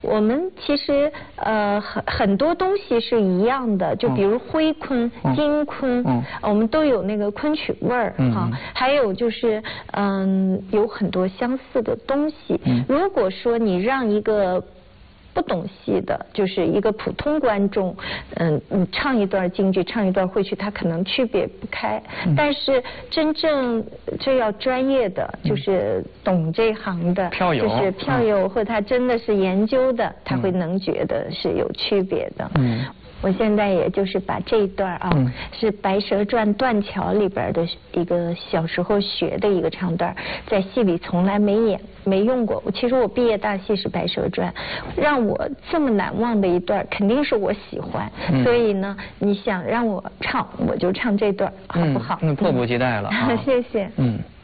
我们其实很多东西是一样的，就比如徽昆、京昆，我们都有那个昆曲味儿哈。还有就是有很多相似的东西。如果说你让一个不懂戏的，就是一个普通观众，你唱一段京剧，唱一段徽曲，他可能区别不开。但是真正这要专业的，就是懂这行的， 票友， 就是票友或他真的是研究的，他会能觉得是有区别的。我现在也就是把这一段啊，是《白蛇传》断桥里边的一个小时候学的一个唱段，在戏里从来没用过。其实我毕业大戏是《白蛇传》，让我这么难忘的一段，肯定是我喜欢。所以呢，你想让我唱，我就唱这段，好不好？ 迫不及待了啊！ 谢谢。